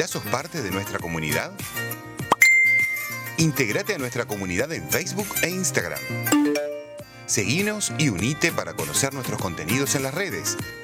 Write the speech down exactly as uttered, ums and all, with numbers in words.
¿Ya sos parte de nuestra comunidad? Intégrate a nuestra comunidad en Facebook e Instagram. Seguinos y unite para conocer nuestros contenidos en las redes.